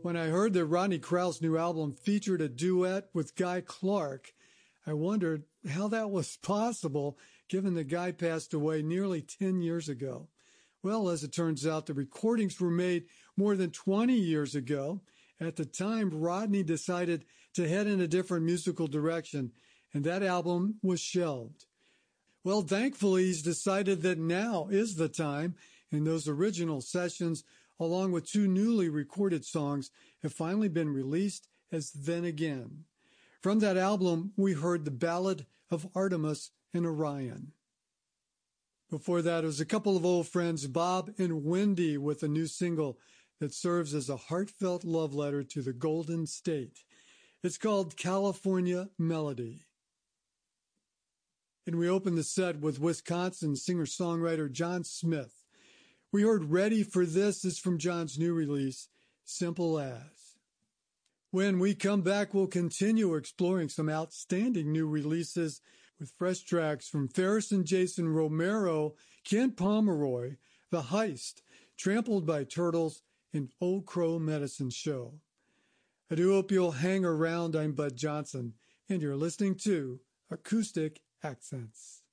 When I heard that Rodney Crowell's new album featured a duet with Guy Clark, I wondered how that was possible, given the Guy passed away nearly 10 years ago. Well, as it turns out, the recordings were made more than 20 years ago. At the time, Rodney decided to head in a different musical direction, and that album was shelved. Well, thankfully, he's decided that now is the time, and those original sessions, along with 2 newly recorded songs, have finally been released as Then Again. From that album, we heard the Ballad of Artemis and Orion. Before that, it was a couple of old friends, Bob and Wendy, with a new single that serves as a heartfelt love letter to the Golden State. It's called California Melody. And we opened the set with Wisconsin singer-songwriter John Smith. We heard Ready for This. This is from John's new release, Simple As. When we come back, we'll continue exploring some outstanding new releases with fresh tracks from Ferris and Jason Romero, Ken Pomeroy, The Heist, Trampled by Turtles, and Old Crow Medicine Show. I do hope you'll hang around. I'm Bud Johnson, and you're listening to Acoustic Accents.